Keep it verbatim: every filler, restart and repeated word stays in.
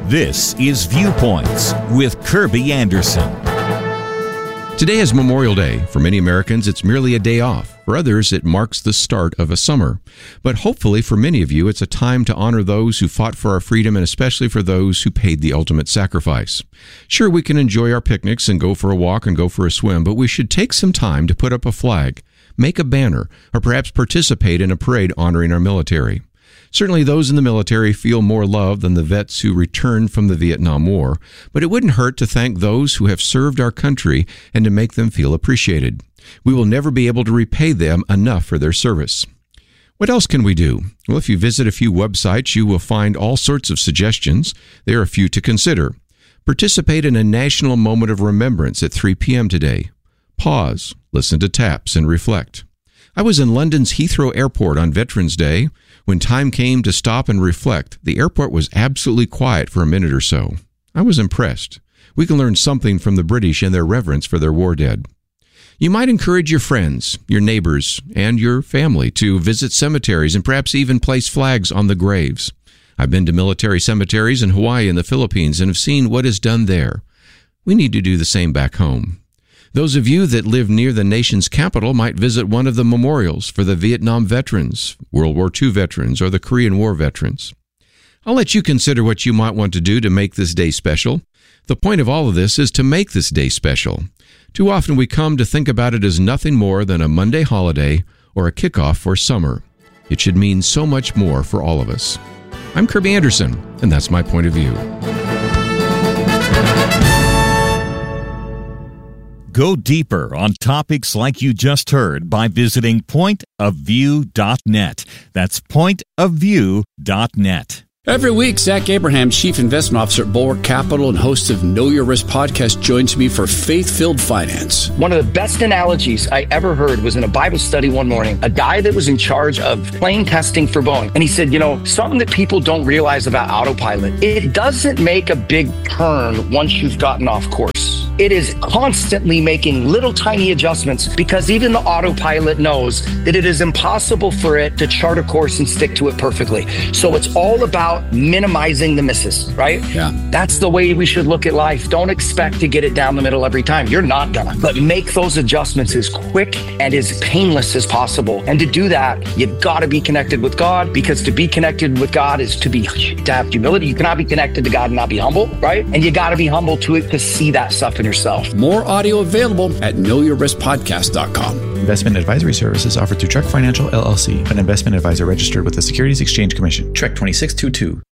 This is Viewpoints with Kirby Anderson. Today is Memorial Day. For many Americans, it's merely a day off. For others, it marks the start of a summer. But hopefully, for many of you, it's a time to honor those who fought for our freedom and especially for those who paid the ultimate sacrifice. Sure, we can enjoy our picnics and go for a walk and go for a swim, but we should take some time to put up a flag, make a banner, or perhaps participate in a parade honoring our military. Certainly those in the military feel more love than the vets who returned from the Vietnam War, but it wouldn't hurt to thank those who have served our country and to make them feel appreciated. We will never be able to repay them enough for their service. What else can we do? Well, if you visit a few websites, you will find all sorts of suggestions. There are a few to consider. Participate in a national moment of remembrance at three p.m. today. Pause, listen to taps, and reflect. I was in London's Heathrow Airport on Veterans Day. When time came to stop and reflect, the airport was absolutely quiet for a minute or so. I was impressed. We can learn something from the British and their reverence for their war dead. You might encourage your friends, your neighbors, and your family to visit cemeteries and perhaps even place flags on the graves. I've been to military cemeteries in Hawaii and the Philippines and have seen what is done there. We need to do the same back home. Those of you that live near the nation's capital might visit one of the memorials for the Vietnam veterans, World War Two veterans, or the Korean War veterans. I'll let you consider what you might want to do to make this day special. The point of all of this is to make this day special. Too often we come to think about it as nothing more than a Monday holiday or a kickoff for summer. It should mean so much more for all of us. I'm Kirby Anderson, and that's my point of view. Go deeper on topics like you just heard by visiting point of view dot net. That's point of view dot net. Every week, Zach Abraham, Chief Investment Officer at Bulwark Capital and host of Know Your Risk podcast, joins me for Faith-Filled Finance. One of the best analogies I ever heard was in a Bible study one morning. A guy that was in charge of plane testing for Boeing. And he said, you know, something that people don't realize about autopilot, it doesn't make a big turn once you've gotten off course. It is constantly making little tiny adjustments because even the autopilot knows that it is impossible for it to chart a course and stick to it perfectly. So it's all about minimizing the misses, right? Yeah. That's the way we should look at life. Don't expect to get it down the middle every time. You're not gonna. But make those adjustments as quick and as painless as possible. And to do that, you've got to be connected with God, because to be connected with God is to be to have humility. You cannot be connected to God and not be humble, right? And you got to be humble to it to see that stuff in yourself. More audio available at know your risk podcast dot com. Investment advisory services offered through Trek Financial, L L C, an investment advisor registered with the Securities Exchange Commission. Trek twenty-six twenty-two.